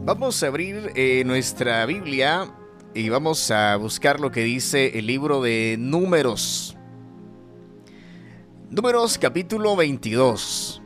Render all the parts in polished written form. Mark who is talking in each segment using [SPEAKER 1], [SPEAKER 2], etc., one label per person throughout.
[SPEAKER 1] Vamos a abrir nuestra Biblia y vamos a buscar lo que dice el libro de Números. Números capítulo 22.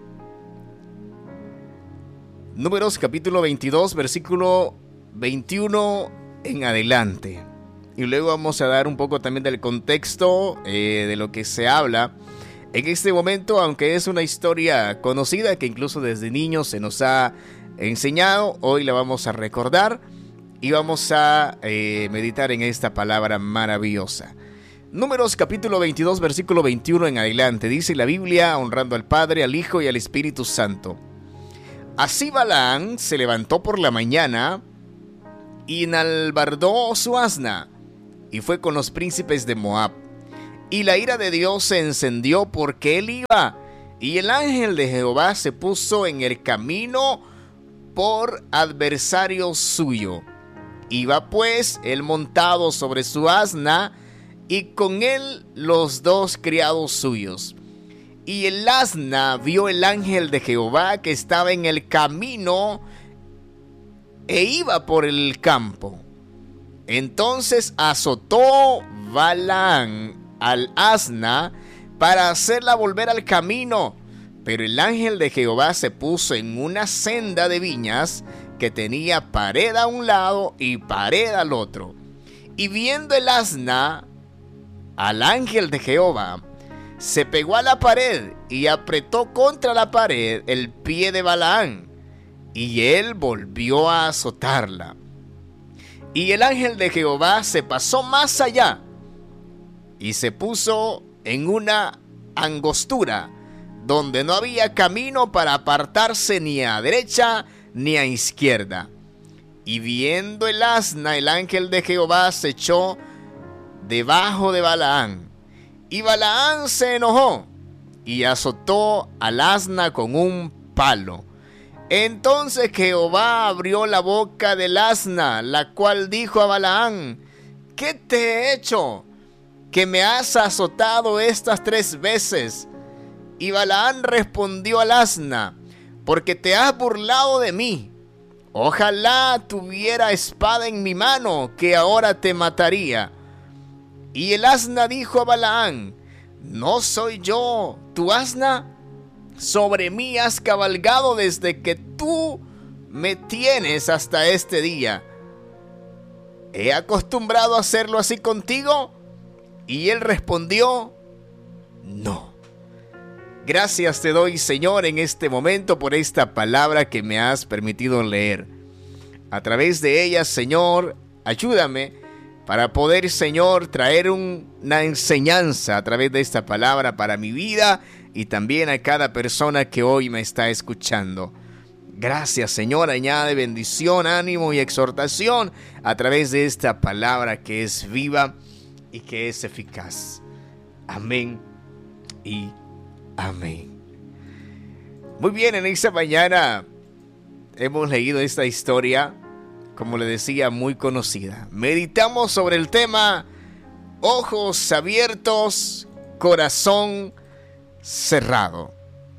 [SPEAKER 1] Números capítulo 22, versículo 21 en adelante. Y luego vamos a dar un poco también del contexto de lo que se habla en este momento, aunque es una historia conocida que incluso desde niños se nos ha enseñado. Hoy la vamos a recordar y vamos a meditar en esta palabra maravillosa. Números capítulo 22, versículo 21 en adelante. Dice la Biblia, honrando al Padre, al Hijo y al Espíritu Santo. Así Balaam se levantó por la mañana y enalbardó su asna y fue con los príncipes de Moab. Y la ira de Dios se encendió porque él iba, y el ángel de Jehová se puso en el camino por adversario suyo. Iba pues él montado sobre su asna, y con él los dos criados suyos. Y el asna vio el ángel de Jehová que estaba en el camino e iba por el campo. Entonces azotó Balaam al asna para hacerla volver al camino. Pero el ángel de Jehová se puso en una senda de viñas que tenía pared a un lado y pared al otro. Y viendo el asna al ángel de Jehová, se pegó a la pared y apretó contra la pared el pie de Balaam, y él volvió a azotarla. Y el ángel de Jehová se pasó más allá y se puso en una angostura donde no había camino para apartarse ni a derecha ni a izquierda. Y viendo el asna, el ángel de Jehová se echó debajo de Balaam. Y Balaam se enojó y azotó al asna con un palo. Entonces Jehová abrió la boca del asna, la cual dijo a Balaam: ¿Qué te he hecho, que me has azotado estas 3 veces? Y Balaam respondió al asna: porque te has burlado de mí. Ojalá tuviera espada en mi mano, que ahora te mataría. Y el asna dijo a Balaam: ¿no soy yo tu asna? Sobre mí has cabalgado desde que tú me tienes hasta este día. ¿He acostumbrado a hacerlo así contigo? Y él respondió: no. Gracias te doy, Señor, en este momento por esta palabra que me has permitido leer. A través de ella, Señor, ayúdame para poder, Señor, traer una enseñanza a través de esta palabra para mi vida y también a cada persona que hoy me está escuchando. Gracias, Señor, añade bendición, ánimo y exhortación a través de esta palabra que es viva y que es eficaz. Amén y amén. Muy bien, en esta mañana hemos leído esta historia, como le decía, muy conocida. Meditamos sobre el tema ojos abiertos, corazón cerrado.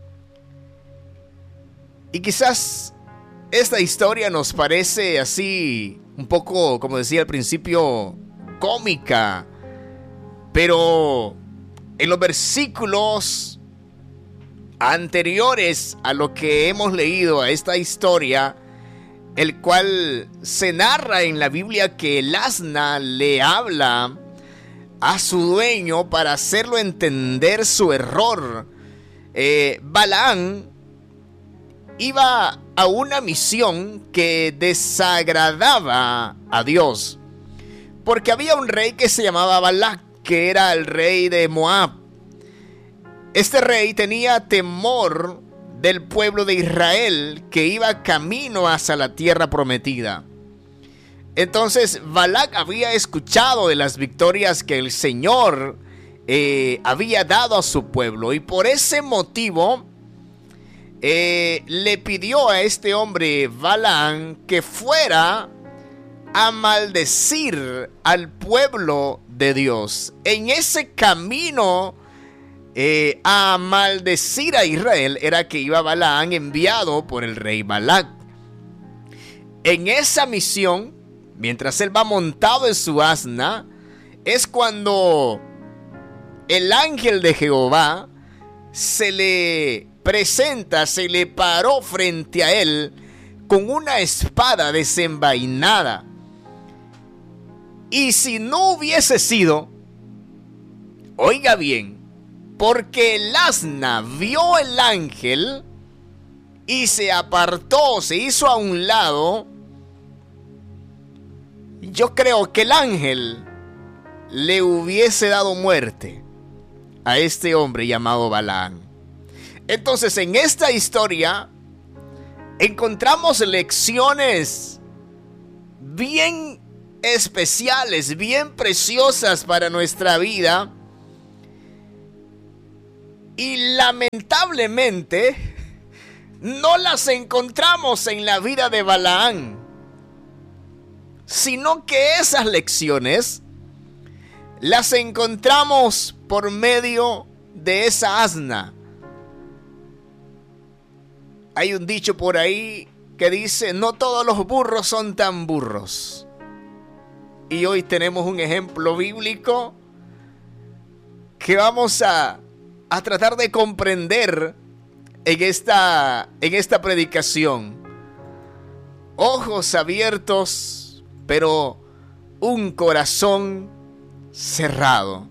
[SPEAKER 1] Y quizás esta historia nos parece así, un poco, como decía al principio, cómica. Pero en los versículos anteriores a lo que hemos leído a esta historia, el cual se narra en la Biblia que el asna le habla a su dueño para hacerlo entender su error. Balaam iba a una misión que desagradaba a Dios, porque había un rey que se llamaba Balac, que era el rey de Moab. Este rey tenía temor del pueblo de Israel que iba camino hacia la tierra prometida. Entonces Balac había escuchado de las victorias que el Señor había dado a su pueblo, y por ese motivo le pidió a este hombre Balaam que fuera a maldecir al pueblo de Dios. En ese camino a maldecir a Israel era que iba Balaam, enviado por el rey Balac. en esa misión, mientras él va montado en su asna, es cuando el ángel de Jehová se le presenta, se le paró frente a él con una espada desenvainada. Y si no hubiese sido, oiga bien, porque el asna vio el ángel y se apartó, se hizo a un lado, yo creo que el ángel le hubiese dado muerte a este hombre llamado Balaam. Entonces, en esta historia encontramos lecciones bien especiales, bien preciosas para nuestra vida. Y lamentablemente no las encontramos en la vida de Balaam, sino que esas lecciones las encontramos por medio de esa asna. Hay un dicho por ahí que dice: no todos los burros son tan burros. Y hoy tenemos un ejemplo bíblico que vamos a tratar de comprender en esta predicación. Ojos abiertos, pero un corazón cerrado.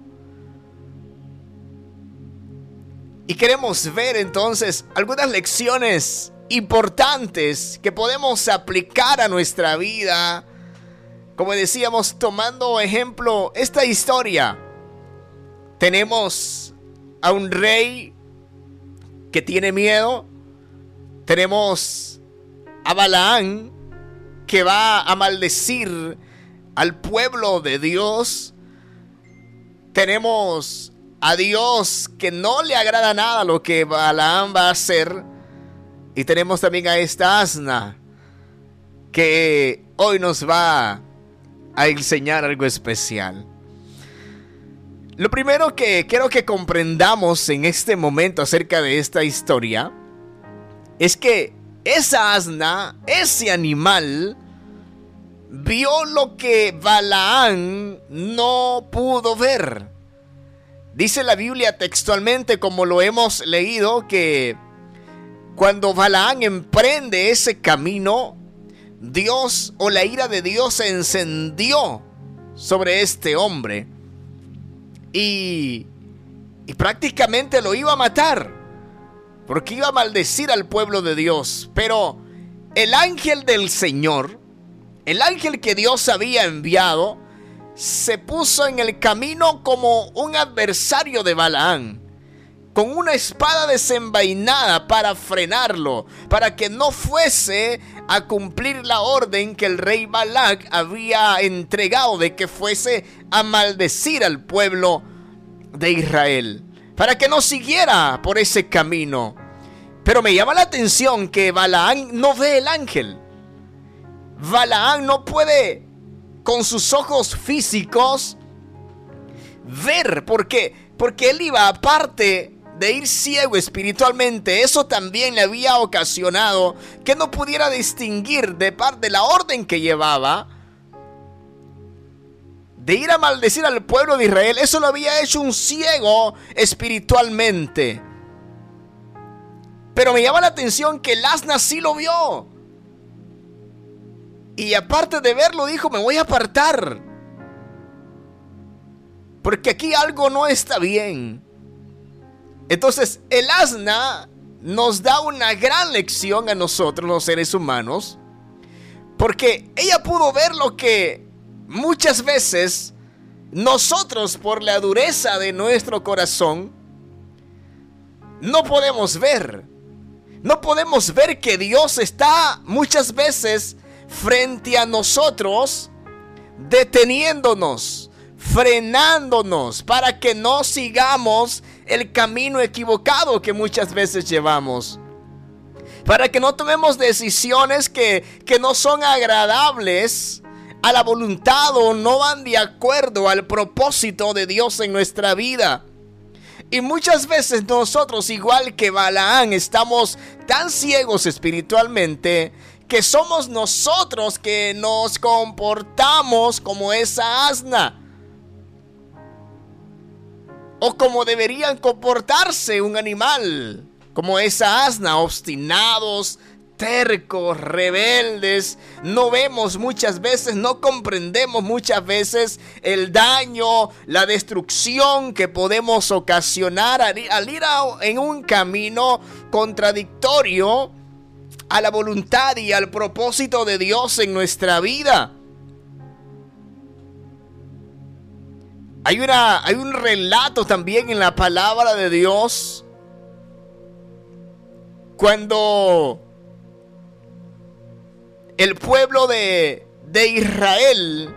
[SPEAKER 1] Y queremos ver entonces algunas lecciones importantes que podemos aplicar a nuestra vida. Como decíamos, tomando ejemplo esta historia, tenemos a un rey que tiene miedo. Tenemos a Balaam que va a maldecir al pueblo de Dios. Tenemos a Dios que no le agrada nada lo que Balaam va a hacer. Y tenemos también a esta asna que hoy nos va a enseñar algo especial. Lo primero que quiero que comprendamos en este momento acerca de esta historia es que esa asna, ese animal, vio lo que Balaam no pudo ver. Dice la Biblia textualmente, como lo hemos leído, que cuando Balaam emprende ese camino, Dios, o la ira de Dios, se encendió sobre este hombre y prácticamente lo iba a matar, porque iba a maldecir al pueblo de Dios. Pero el ángel del Señor, el ángel que Dios había enviado, se puso en el camino como un adversario de Balaam, con una espada desenvainada para frenarlo, para que no fuese a cumplir la orden que el rey Balac había entregado de que fuese a maldecir al pueblo de Israel, para que no siguiera por ese camino. Pero me llama la atención que Balaam no ve el ángel. Balaam no puede con sus ojos físicos ver, porque él iba, aparte de ir ciego espiritualmente, eso también le había ocasionado que no pudiera distinguir de parte de la orden que llevaba de ir a maldecir al pueblo de Israel. Eso lo había hecho un ciego espiritualmente. Pero me llama la atención que el asna sí lo vio, y aparte de verlo dijo: me voy a apartar, porque aquí algo no está bien. Entonces el asna nos da una gran lección a nosotros los seres humanos, porque ella pudo ver lo que muchas veces nosotros, por la dureza de nuestro corazón, no podemos ver. No podemos ver que Dios está muchas veces frente a nosotros, deteniéndonos, frenándonos, para que no sigamos el camino equivocado que muchas veces llevamos, para que no tomemos decisiones que no son agradables a la voluntad o no van de acuerdo al propósito de Dios en nuestra vida. Y muchas veces nosotros, igual que Balaam, estamos tan ciegos espiritualmente que somos nosotros que nos comportamos como esa asna, o como deberían comportarse un animal, como esa asna, obstinados, tercos, rebeldes. No vemos muchas veces, no comprendemos muchas veces el daño, la destrucción que podemos ocasionar al ir en un camino contradictorio a la voluntad y al propósito de Dios en nuestra vida. Hay un relato también en la palabra de Dios cuando el pueblo de Israel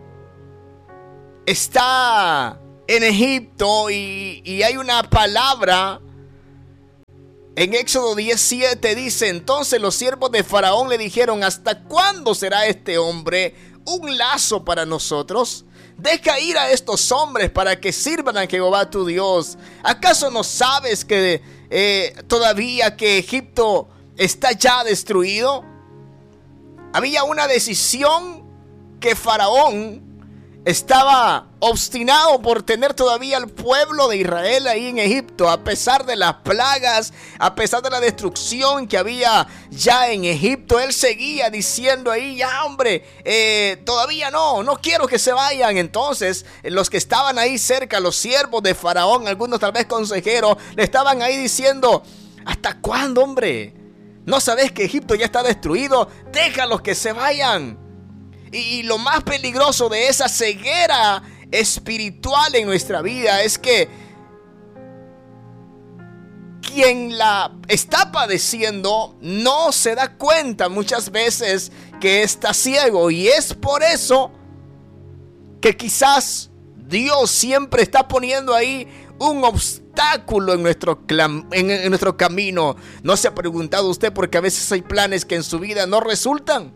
[SPEAKER 1] está en Egipto y hay una palabra en Éxodo 17, dice: entonces los siervos de Faraón le dijeron: ¿hasta cuándo será este hombre un lazo para nosotros? Deja ir a estos hombres para que sirvan a Jehová tu Dios. ¿Acaso no sabes que todavía que Egipto está ya destruido? Había una decisión que Faraón estaba obstinado por tener todavía al pueblo de Israel ahí en Egipto, a pesar de las plagas, a pesar de la destrucción que había ya en Egipto. Él seguía diciendo ahí: ya hombre, todavía no quiero que se vayan. Entonces los que estaban ahí cerca, los siervos de Faraón, algunos tal vez consejeros, le estaban ahí diciendo: ¿hasta cuándo, hombre? ¿No sabes que Egipto ya está destruido? Déjalos que se vayan. Y lo más peligroso de esa ceguera espiritual en nuestra vida es que quien la está padeciendo no se da cuenta muchas veces que está ciego. Y es por eso que quizás Dios siempre está poniendo ahí un obstáculo en nuestro camino. ¿No se ha preguntado usted por qué a veces hay planes que en su vida no resultan?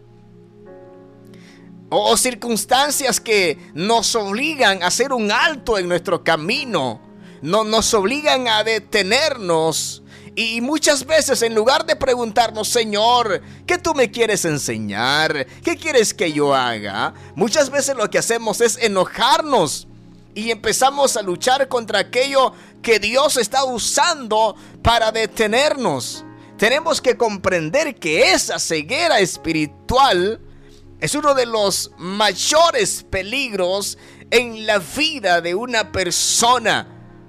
[SPEAKER 1] O circunstancias que nos obligan a hacer un alto en nuestro camino, nos obligan a detenernos. Y muchas veces, en lugar de preguntarnos: Señor, ¿qué tú me quieres enseñar? ¿Qué quieres que yo haga? Muchas veces lo que hacemos es enojarnos y empezamos a luchar contra aquello que Dios está usando para detenernos. Tenemos que comprender que esa ceguera espiritual es uno de los mayores peligros en la vida de una persona.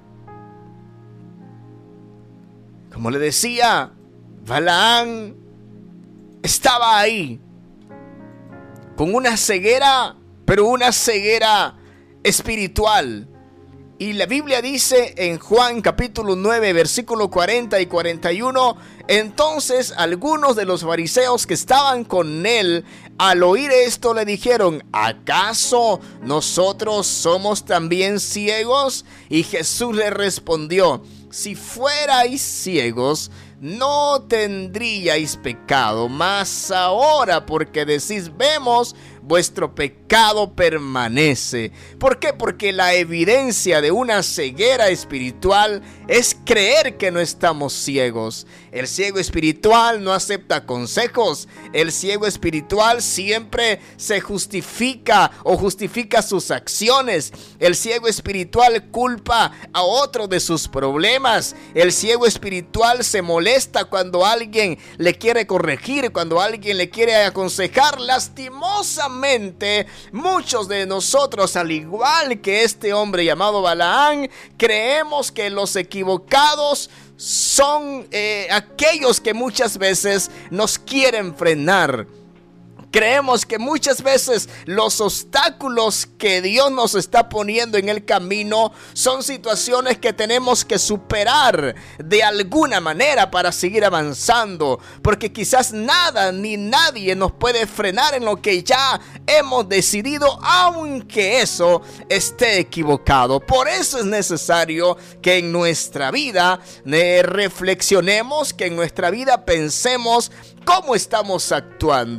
[SPEAKER 1] Como le decía, Balaán estaba ahí con una ceguera, pero una ceguera espiritual. Y la Biblia dice en Juan capítulo 9, versículo 40 y 41: entonces algunos de los fariseos que estaban con él, al oír esto, le dijeron: ¿acaso nosotros somos también ciegos? Y Jesús le respondió: si fuerais ciegos, no tendríais pecado, mas ahora porque decís vemos, vuestro pecado permanece. ¿Por qué? Porque la evidencia de una ceguera espiritual es creer que no estamos ciegos. El ciego espiritual no acepta consejos. El ciego espiritual siempre se justifica o justifica sus acciones. El ciego espiritual culpa a otro de sus problemas. El ciego espiritual se molesta cuando alguien le quiere corregir, cuando alguien le quiere aconsejar. Lastimosamente, muchos de nosotros, al igual que este hombre llamado Balaán, creemos que los equivocados son aquellos que muchas veces nos quieren frenar. Creemos que muchas veces los obstáculos que Dios nos está poniendo en el camino son situaciones que tenemos que superar de alguna manera para seguir avanzando, porque quizás nada ni nadie nos puede frenar en lo que ya hemos decidido, aunque eso esté equivocado. Por eso es necesario que en nuestra vida reflexionemos, que en nuestra vida pensemos cómo estamos actuando.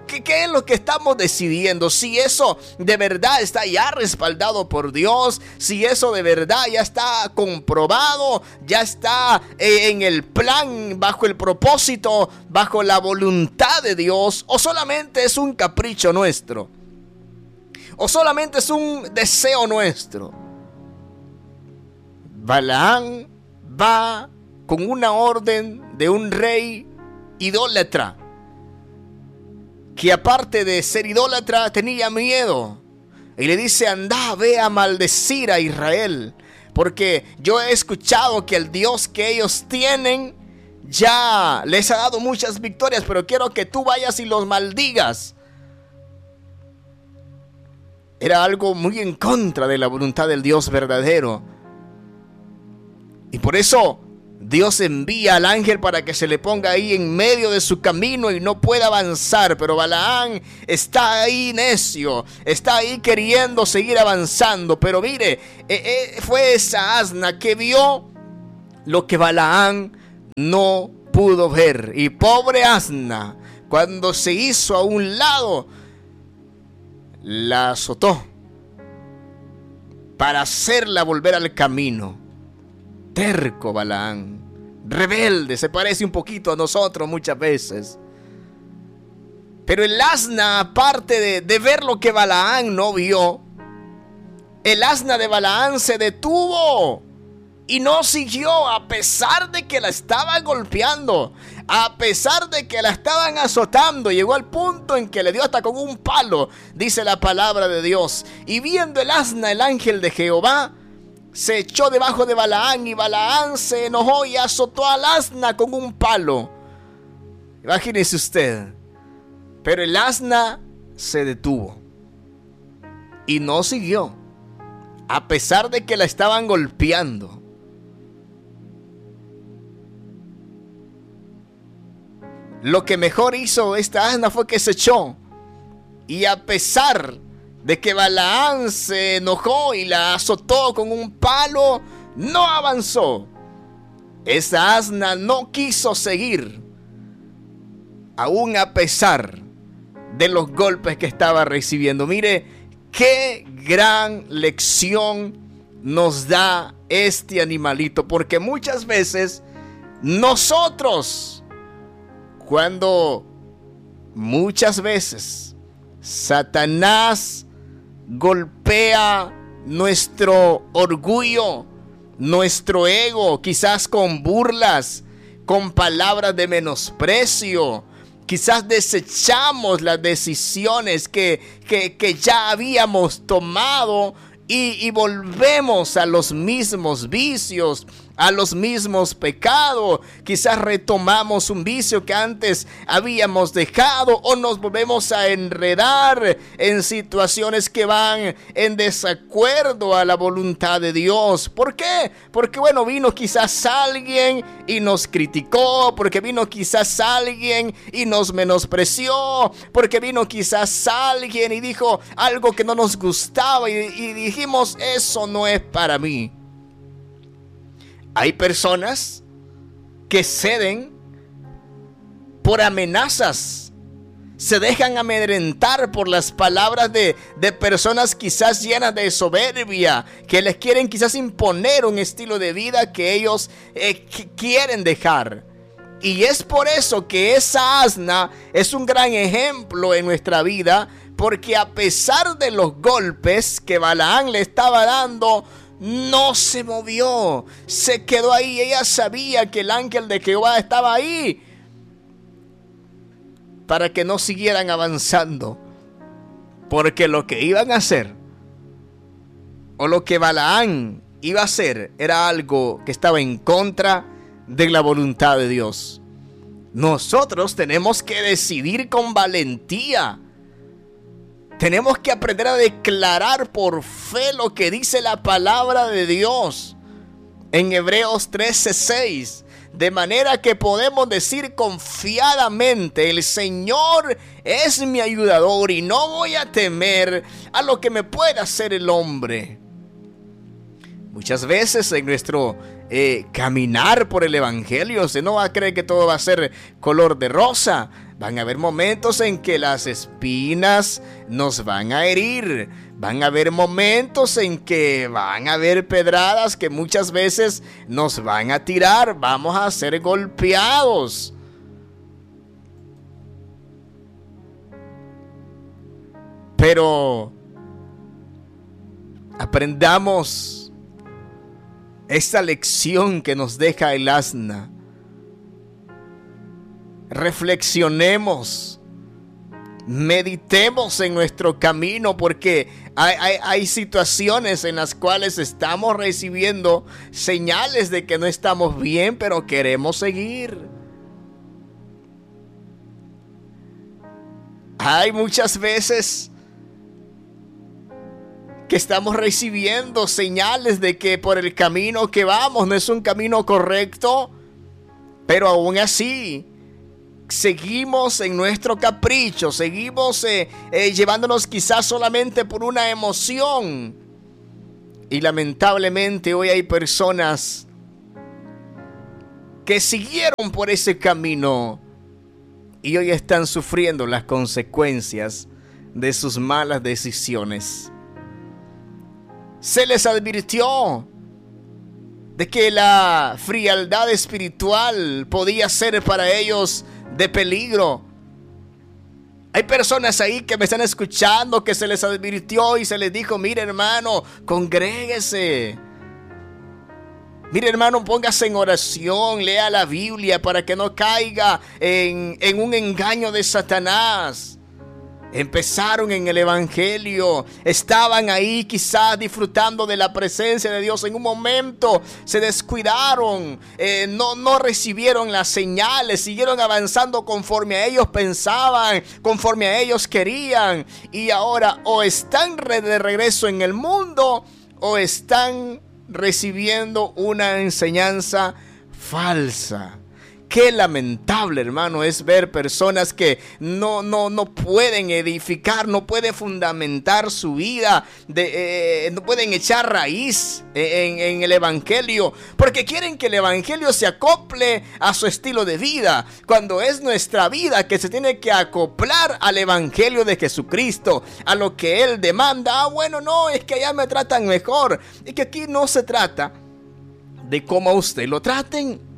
[SPEAKER 1] ¿Qué es lo que estamos decidiendo? Si eso de verdad está ya respaldado por Dios, si eso de verdad ya está comprobado, ya está en el plan, bajo el propósito, bajo la voluntad de Dios, o solamente es un capricho nuestro, o solamente es un deseo nuestro. Balaam va con una orden de un rey idólatra, que aparte de ser idólatra tenía miedo, y le dice: anda, ve a maldecir a Israel, porque yo he escuchado que el Dios que ellos tienen ya les ha dado muchas victorias, pero quiero que tú vayas y los maldigas. Era algo muy en contra de la voluntad del Dios verdadero, y por eso Dios envía al ángel para que se le ponga ahí en medio de su camino y no pueda avanzar. Pero Balaam está ahí necio, está ahí queriendo seguir avanzando. Pero mire, fue esa asna que vio lo que Balaam no pudo ver. Y pobre asna, cuando se hizo a un lado, la azotó para hacerla volver al camino. Terco Balaam, rebelde, se parece un poquito a nosotros muchas veces. Pero el asna, aparte de ver lo que Balaam no vio, el asna de Balaam se detuvo y no siguió, a pesar de que la estaban golpeando, a pesar de que la estaban azotando. Llegó al punto en que le dio hasta con un palo, dice la palabra de Dios. Y viendo el asna, el ángel de Jehová se echó debajo de Balaam, y Balaam se enojó y azotó al asna con un palo. Imagínese usted. Pero el asna se detuvo y no siguió, a pesar de que la estaban golpeando. Lo que mejor hizo esta asna fue que se echó, y a pesar de que Balaam se enojó y la azotó con un palo, no avanzó. Esa asna no quiso seguir, aún a pesar de los golpes que estaba recibiendo. Mire qué gran lección nos da este animalito, porque muchas veces nosotros, cuando muchas veces Satanás golpea nuestro orgullo, nuestro ego, quizás con burlas, con palabras de menosprecio, quizás desechamos las decisiones que ya habíamos tomado y volvemos a los mismos vicios, a los mismos pecados. Quizás retomamos un vicio que antes habíamos dejado, o nos volvemos a enredar en situaciones que van en desacuerdo a la voluntad de Dios. ¿Por qué? Porque bueno, vino quizás alguien y nos criticó, porque vino quizás alguien y nos menospreció, porque vino quizás alguien y dijo algo que no nos gustaba, y dijimos: eso no es para mí. Hay personas que ceden por amenazas, se dejan amedrentar por las palabras de personas quizás llenas de soberbia, que les quieren quizás imponer un estilo de vida que ellos quieren dejar. Y es por eso que esa asna es un gran ejemplo en nuestra vida, porque a pesar de los golpes que Balaam le estaba dando, no se movió, se quedó ahí. Ella sabía que el ángel de Jehová estaba ahí para que no siguieran avanzando, porque lo que iban a hacer, o lo que Balaam iba a hacer, era algo que estaba en contra de la voluntad de Dios. Nosotros tenemos que decidir con valentía. Tenemos que aprender a declarar por fe lo que dice la palabra de Dios en Hebreos 13:6. De manera que podemos decir confiadamente: el Señor es mi ayudador y no voy a temer a lo que me pueda hacer el hombre. Muchas veces en nuestro caminar por el evangelio, se no va a creer que todo va a ser color de rosa. Van a haber momentos en que las espinas nos van a herir. Van a haber momentos en que van a haber pedradas que muchas veces nos van a tirar. Vamos a ser golpeados. Pero aprendamos esta lección que nos deja el asna. Reflexionemos, meditemos en nuestro camino, porque hay situaciones en las cuales estamos recibiendo señales de que no estamos bien, pero queremos seguir. Hay muchas veces que estamos recibiendo señales de que por el camino que vamos no es un camino correcto, pero aún así seguimos en nuestro capricho, seguimos llevándonos quizás solamente por una emoción. Y lamentablemente hoy hay personas que siguieron por ese camino y hoy están sufriendo las consecuencias de sus malas decisiones. Se les advirtió de que la frialdad espiritual podía ser para ellos de peligro. Hay personas ahí que me están escuchando que se les advirtió y se les dijo: mire, hermano, congréguese. Mire, hermano, póngase en oración, lea la Biblia para que no caiga en un engaño de Satanás. Empezaron en el evangelio, estaban ahí quizás disfrutando de la presencia de Dios. En un momento se descuidaron, no recibieron las señales, siguieron avanzando conforme a ellos pensaban, conforme a ellos querían. Y ahora o están de regreso en el mundo o están recibiendo una enseñanza falsa. Qué lamentable, hermano, es ver personas que no pueden edificar, no pueden fundamentar su vida, no pueden echar raíz en el evangelio, porque quieren que el evangelio se acople a su estilo de vida, cuando es nuestra vida que se tiene que acoplar al evangelio de Jesucristo, a lo que Él demanda. Bueno, no, es que allá me tratan mejor. Y que aquí no se trata de cómo a usted lo traten.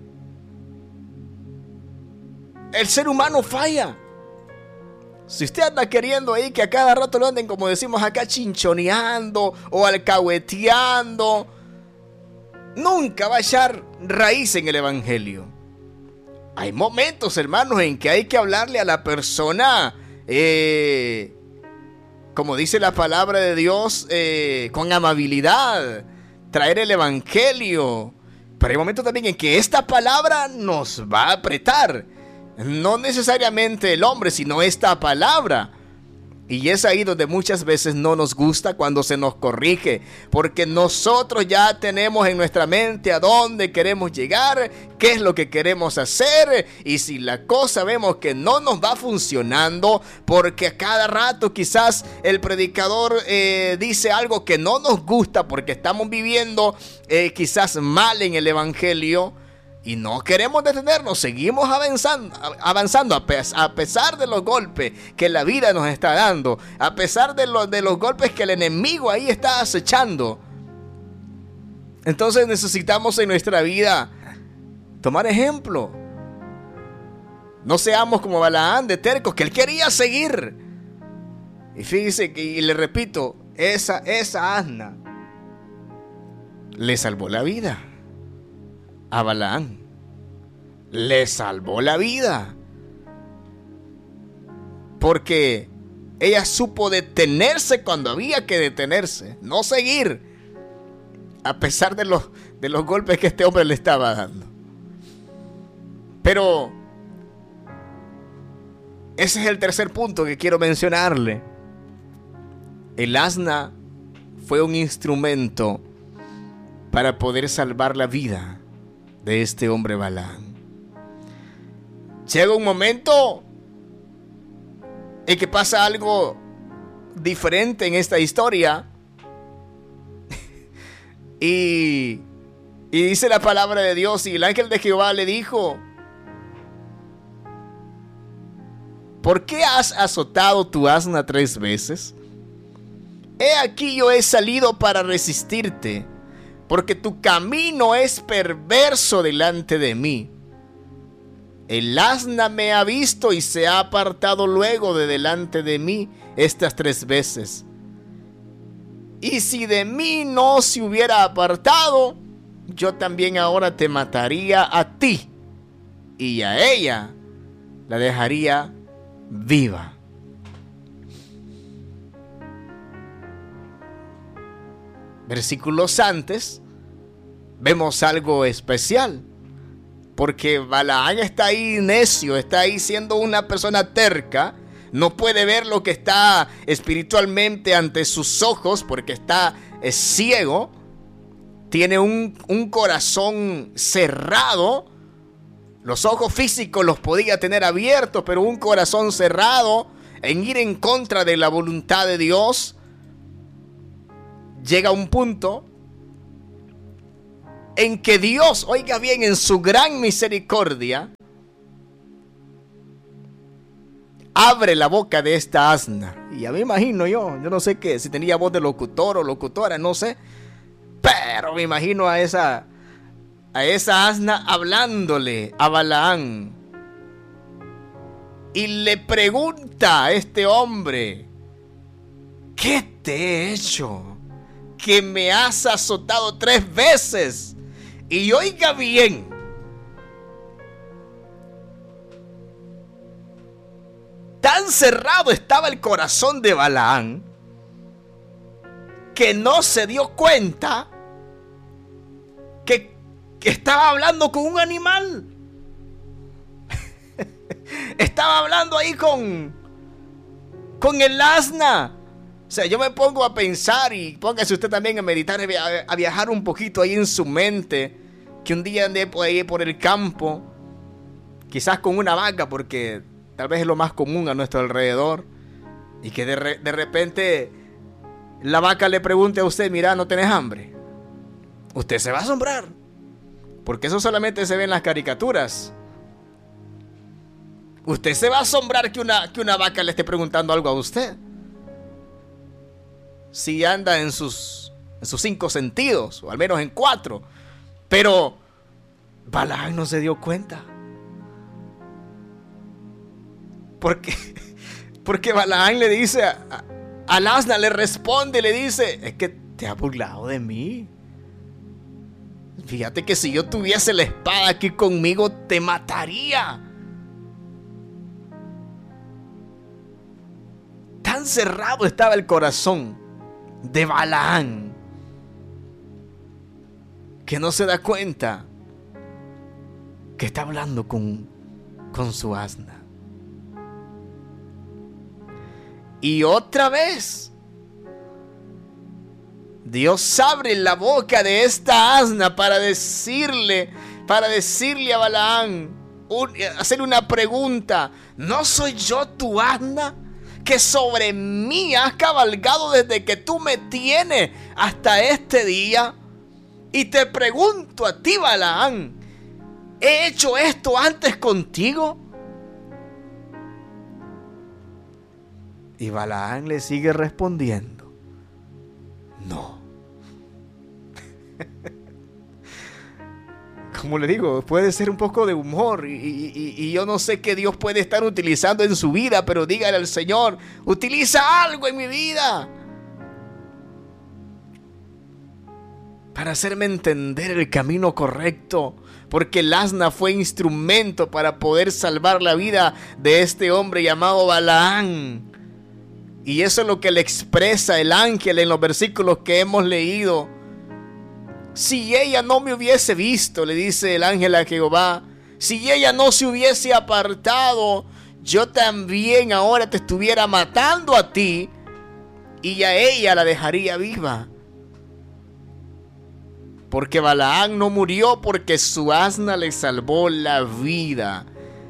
[SPEAKER 1] El ser humano falla. Si usted anda queriendo ahí que a cada rato lo anden, como decimos acá, chinchoneando o alcahueteando, nunca va a echar raíz en el evangelio. Hay momentos, hermanos, en que hay que hablarle a la persona, como dice la palabra de Dios, con amabilidad, traer el evangelio. Pero hay momentos también en que esta palabra nos va a apretar. No necesariamente el hombre, sino esta palabra. Y es ahí donde muchas veces no nos gusta cuando se nos corrige, porque nosotros ya tenemos en nuestra mente a dónde queremos llegar, qué es lo que queremos hacer. Y si la cosa vemos que no nos va funcionando, porque a cada rato quizás el predicador dice algo que no nos gusta, porque estamos viviendo quizás mal en el evangelio, y no queremos detenernos, seguimos avanzando a pesar de los golpes que la vida nos está dando, a pesar de los golpes que el enemigo ahí está acechando. Entonces necesitamos en nuestra vida tomar ejemplo. No seamos como Balaán de tercos, que él quería seguir. Y fíjese que, y le repito, esa asna le salvó la vida. A Balaán le salvó la vida, porque ella supo detenerse cuando había que detenerse, no seguir, a pesar de los golpes que este hombre le estaba dando. Pero ese es el tercer punto que quiero mencionarle. El asna fue un instrumento para poder salvar la vida de este hombre Balaán. Llega un momento en que pasa algo diferente en esta historia. y dice la palabra de Dios, y el ángel de Jehová le dijo: ¿por qué has azotado tu asna 3 veces? He aquí yo he salido para resistirte, porque tu camino es perverso delante de mí. El asna me ha visto y se ha apartado luego de delante de mí estas 3 veces. Y si de mí no se hubiera apartado, yo también ahora te mataría a ti, y a ella la dejaría viva. Versículos antes vemos algo especial, porque Balaán está ahí necio, está ahí siendo una persona terca, no puede ver lo que está espiritualmente ante sus ojos porque es ciego, tiene un corazón cerrado. Los ojos físicos los podía tener abiertos, pero un corazón cerrado en ir en contra de la voluntad de Dios. Llega un punto en que Dios, oiga bien, en su gran misericordia, abre la boca de esta asna. Y ya me imagino yo no sé qué, si tenía voz de locutor o locutora, no sé, pero me imagino a esa asna hablándole a Balaán. Y le pregunta a este hombre: ¿qué te he hecho? Que me has azotado 3 veces. Y oiga bien, tan cerrado estaba el corazón de Balaán que no se dio cuenta que estaba hablando con un animal. Estaba hablando ahí con el asna. O sea, yo me pongo a pensar, y póngase usted también a meditar, a viajar un poquito ahí en su mente, que un día ande por ahí por el campo, quizás con una vaca, porque tal vez es lo más común a nuestro alrededor, y que de repente la vaca le pregunte a usted: mira, ¿no tenés hambre? Usted se va a asombrar, porque eso solamente se ve en las caricaturas. Usted se va a asombrar que una vaca le esté preguntando algo a usted, si anda en sus 5 sentidos, o al menos en 4. Pero Balaán no se dio cuenta. Porque Balaán le dice al asna, le responde, le dice: es que te has burlado de mí. Fíjate que si yo tuviese la espada aquí conmigo, te mataría. Tan cerrado estaba el corazón de Balaán que no se da cuenta que está hablando con su asna. Y otra vez Dios abre la boca de esta asna para decirle a Balaán, hacer una pregunta: ¿no soy yo tu asna, que sobre mí has cabalgado desde que tú me tienes hasta este día? Y te pregunto a ti, Balaán, ¿he hecho esto antes contigo? Y Balaán le sigue respondiendo: no. Como le digo, puede ser un poco de humor, y yo no sé qué Dios puede estar utilizando en su vida, pero dígale al Señor: utiliza algo en mi vida para hacerme entender el camino correcto, porque el asna fue instrumento para poder salvar la vida de este hombre llamado Balaán. Y eso es lo que le expresa el ángel en los versículos que hemos leído. Si ella no me hubiese visto, le dice el ángel a Jehová, si ella no se hubiese apartado, yo también ahora te estuviera matando a ti, y a ella la dejaría viva. Porque Balaán no murió porque su asna le salvó la vida.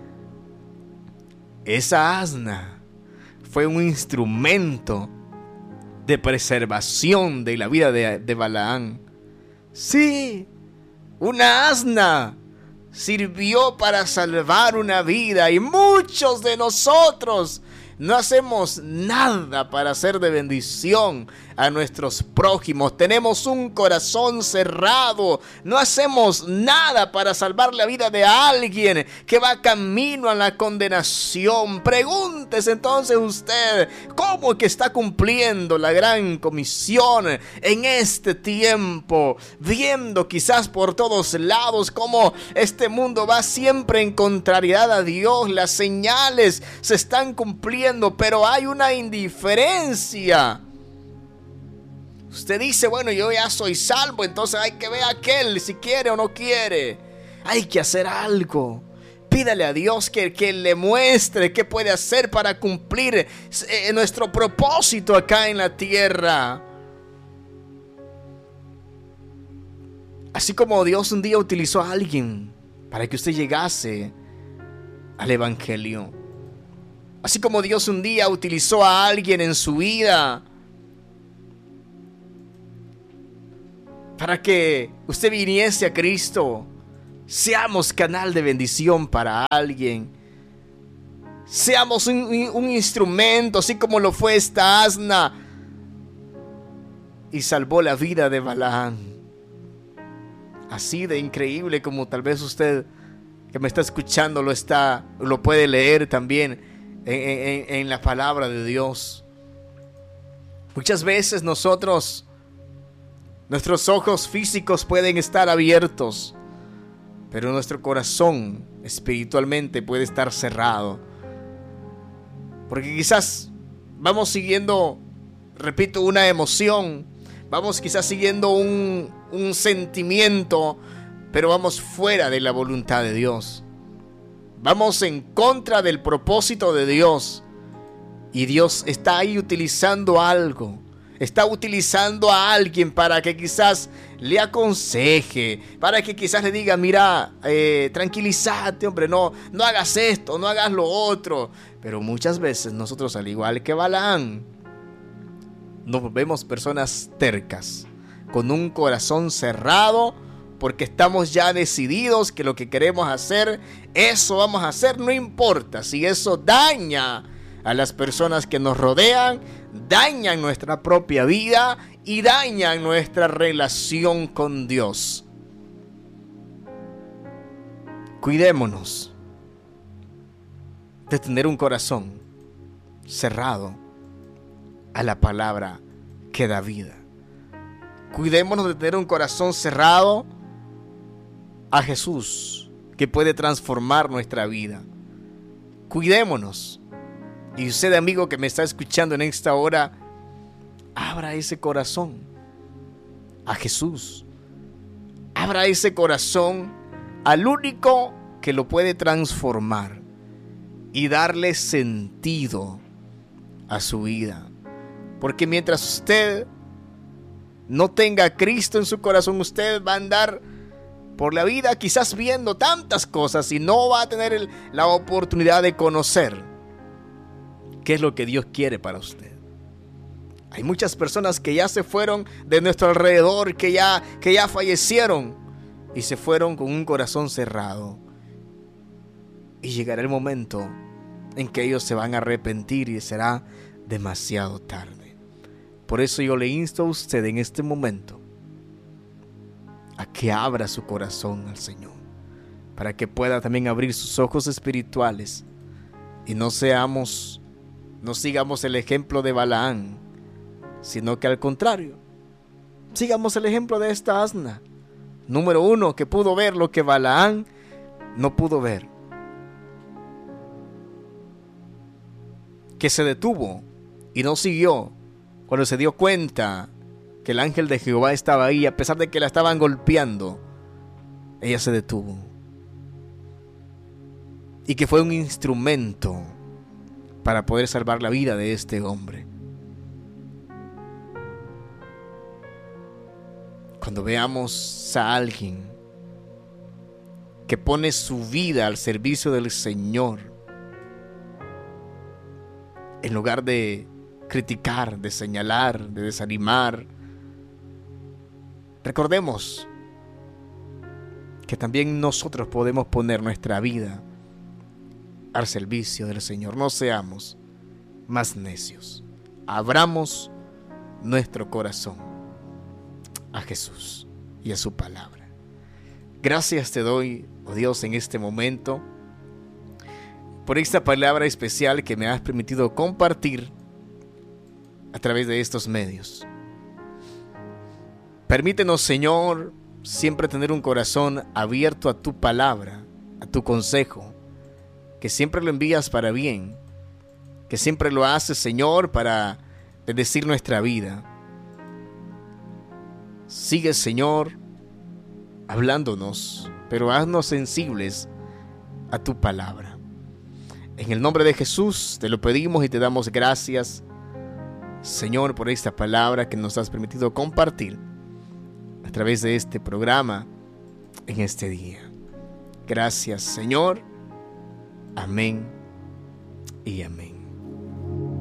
[SPEAKER 1] Esa asna fue un instrumento de preservación de la vida de Balaán. Sí, una asna sirvió para salvar una vida, y muchos de nosotros no hacemos nada para ser de bendición a nuestros prójimos. Tenemos un corazón cerrado. No hacemos nada para salvar la vida de alguien que va camino a la condenación. Pregúntese entonces usted, ¿cómo es que está cumpliendo la gran comisión en este tiempo? Viendo quizás por todos lados cómo este mundo va siempre en contrariedad a Dios. Las señales se están cumpliendo, pero hay una indiferencia. Usted dice, bueno, yo ya soy salvo, entonces hay que ver a aquel si quiere o no quiere. Hay que hacer algo. Pídale a Dios que le muestre qué puede hacer para cumplir nuestro propósito acá en la tierra. Así como Dios un día utilizó a alguien para que usted llegase al Evangelio. Así como Dios un día utilizó a alguien en su vida para que usted viniese a Cristo. Seamos canal de bendición para alguien. Seamos un instrumento, así como lo fue esta asna y salvó la vida de Balaam. Así de increíble como tal vez usted que me está escuchando lo puede leer también en la palabra de Dios. Muchas veces nuestros ojos físicos pueden estar abiertos, pero nuestro corazón espiritualmente puede estar cerrado. Porque quizás vamos siguiendo, repito, una emoción, vamos quizás siguiendo un sentimiento, pero vamos fuera de la voluntad de Dios. Vamos en contra del propósito de Dios. Y Dios está ahí utilizando algo. Está utilizando a alguien para que quizás le aconseje, para que quizás le diga, mira, tranquilízate, hombre, no hagas esto, no hagas lo otro. Pero muchas veces nosotros, al igual que Balaam, nos vemos personas tercas, con un corazón cerrado, porque estamos ya decididos que lo que queremos hacer, eso vamos a hacer, no importa si eso daña a las personas que nos rodean, dañan nuestra propia vida y dañan nuestra relación con Dios. Cuidémonos de tener un corazón cerrado a la palabra que da vida. Cuidémonos de tener un corazón cerrado a Jesús, que puede transformar nuestra vida. Cuidémonos. Y usted, amigo que me está escuchando en esta hora, abra ese corazón a Jesús. Abra ese corazón al único que lo puede transformar y darle sentido a su vida. Porque mientras usted no tenga a Cristo en su corazón, usted va a andar por la vida quizás viendo tantas cosas y no va a tener la oportunidad de conocer qué es lo que Dios quiere para usted. Hay muchas personas que ya se fueron de nuestro alrededor, que ya fallecieron y se fueron con un corazón cerrado. Y llegará el momento en que ellos se van a arrepentir y será demasiado tarde. Por eso yo le insto a usted en este momento a que abra su corazón al Señor, para que pueda también abrir sus ojos espirituales y no sigamos el ejemplo de Balaam, sino que al contrario, sigamos el ejemplo de esta asna. Número 1, que pudo ver lo que Balaam no pudo ver. Que se detuvo y no siguió cuando se dio cuenta que el ángel de Jehová estaba ahí, a pesar de que la estaban golpeando. Ella se detuvo. Y que fue un instrumento para poder salvar la vida de este hombre. Cuando veamos a alguien que pone su vida al servicio del Señor, en lugar de criticar, de señalar, de desanimar, recordemos que también nosotros podemos poner nuestra vida al servicio del Señor. No seamos más necios. Abramos nuestro corazón a Jesús y a su palabra. Gracias te doy, oh Dios, en este momento por esta palabra especial que me has permitido compartir a través de estos medios. Permítenos, Señor, siempre tener un corazón abierto a tu palabra, a tu consejo, que siempre lo envías para bien, que siempre lo haces, Señor, para bendecir nuestra vida. Sigue, Señor, hablándonos, pero haznos sensibles a tu palabra. En el nombre de Jesús te lo pedimos y te damos gracias, Señor, por esta palabra que nos has permitido compartir a través de este programa en este día. Gracias, Señor. Amén y amén.